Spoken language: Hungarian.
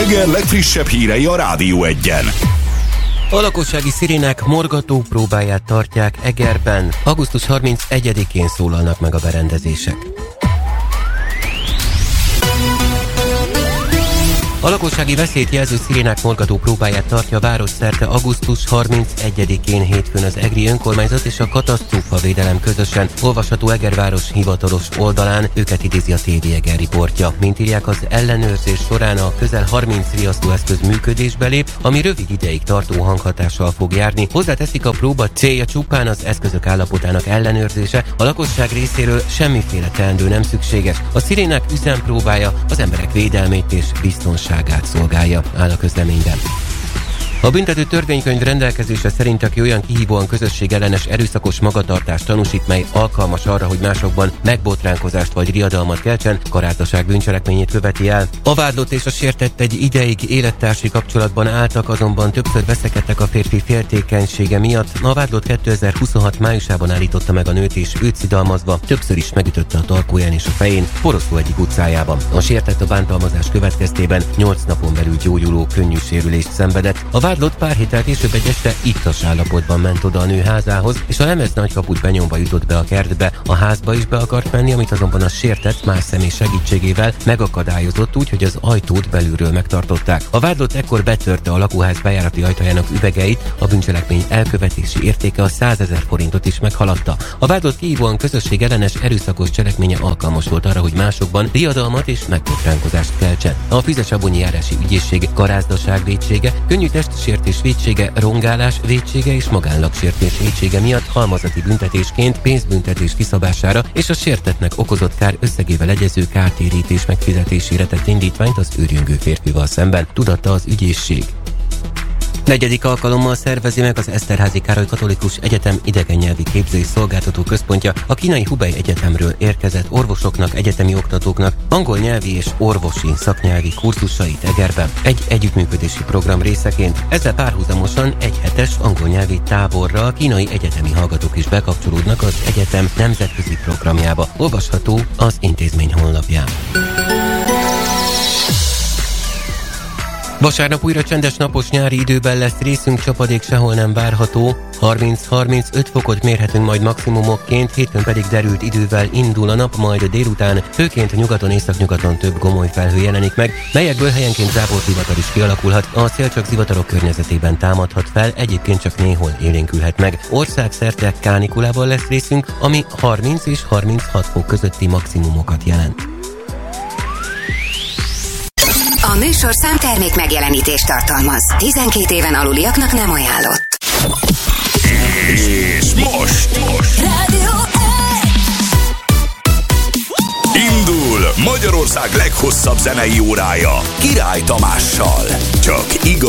Eger legfrissebb hírei a Rádió Egyen. A lakossági szirénák morgató próbáját tartják Egerben. Augusztus 31-én szólalnak meg a berendezések. A lakossági veszélyt jelző szirénák morgató próbáját tartja városszerte augusztus 31-én hétfőn az egri önkormányzat és a katasztrófavédelem közösen. Olvasható Egerváros hivatalos oldalán, őket idézi a TV Eger riportja. Mint írják, az ellenőrzés során a közel 30 riasztóeszköz működésbe lép, ami rövid ideig tartó hanghatással fog járni. Hozzáteszik, a próba célja csupán az eszközök állapotának ellenőrzése, a lakosság részéről semmiféle teendő nem szükséges. A szirénák üzempróbája az emberek védelmét és biztonságát szolgálja, áll a közleményben. A büntető törvénykönyv rendelkezése szerint, aki olyan kihívóan közösségellenes erőszakos magatartást tanúsít, mely alkalmas arra, hogy másokban megbotránkozást vagy riadalmat keltsen, karáztaság bűncselekményét követi el. A vádlott és a sértett egy ideig élettársi kapcsolatban álltak, azonban többször veszekedtek a férfi féltékenysége miatt. A vádlott 2026 májusában állította meg a nőt, és őt szidalmazva többször is megütötte a tarkóján és a fején Poroszló egyik utcájában. A sértett a bántalmazás következtében 8 napon belül gyógyuló könnyű sérülést szenvedett. A vádlott pár héttel később egy este ittas állapotban ment oda a nő házához, és a lemez nagykaput benyomva jutott be a kertbe. A házba is be akart menni, amit azonban a sértett más személy segítségével megakadályozott úgy, hogy az ajtót belülről megtartották. A vádlott ekkor betörte a lakóház bejárati ajtajának üvegeit, a bűncselekmény elkövetési értéke a 100 000 forintot is meghaladta. A vádlott kihívóan közösségellenes erőszakos cselekménye alkalmas volt arra, hogy másokban riadalmat és megbotránkozást keltsen. A Fizesabonyi járási ügyészség karázdaság vétsége, könnyű testsértés vétsége, rongálás vétsége és magánlagsértés vétsége miatt halmazati büntetésként pénzbüntetés kiszabására és a sértettnek okozott kár összegével egyező kártérítés megfizetésére tett indítványt az őrjöngő férfival szemben, tudatta az ügyészség. 4. alkalommal szervezi meg az Eszterházy Károly Katolikus Egyetem idegennyelvi képzés szolgáltató központja a kínai Hubei Egyetemről érkezett orvosoknak, egyetemi oktatóknak angol nyelvi és orvosi szaknyelvi kurzusait Egerben egy együttműködési program részeként. Ezzel párhuzamosan egy hetes angol nyelvi táborral kínai egyetemi hallgatók is bekapcsolódnak az egyetem nemzetközi programjába. Olvasható az intézmény honlapján. Vasárnap újra csendes napos nyári időben lesz részünk, csapadék sehol nem várható. 30-35 fokot mérhetünk majd maximumokként, hétfőn pedig derült idővel indul a nap, majd délután főként nyugaton, északnyugaton több gomoly felhő jelenik meg, melyekből helyenként záporzivatar is kialakulhat. A szél csak zivatarok környezetében támadhat fel, egyébként csak néhol élénkülhet meg. Országszerte kánikulával lesz részünk, ami 30 és 36 fok közötti maximumokat jelent. A műsorszám termék megjelenítést tartalmaz. 12 éven aluliaknak nem ajánlott. És most Rádió indul Magyarország leghosszabb zenei órája Király Tamással. Csak igaz.